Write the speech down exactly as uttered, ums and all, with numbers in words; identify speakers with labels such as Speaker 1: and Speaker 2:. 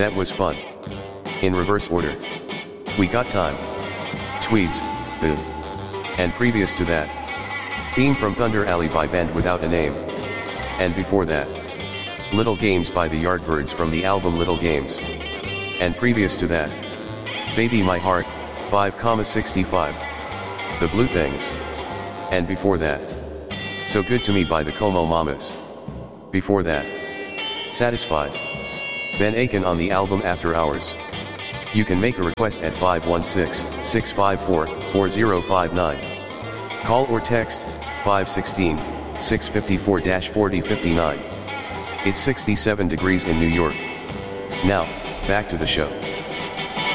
Speaker 1: That was fun. In reverse order. We Got Time. Tweeds, Boo. And previous to that. Theme from Thunder Alley by Band Without a Name. And before that. Little Games by the Yardbirds from the album Little Games. And previous to that. Baby My Heart, five sixty-five. The Blue Things. And before that. So Good to Me by the Como Mamas. Before that. Satisfied. Ben Aiken on the album After Hours. You can make a request at five one six, six five four, four zero five nine. Call or text, five one six, six five four, four zero five nine. It's sixty-seven degrees in New York. Now, back to the show.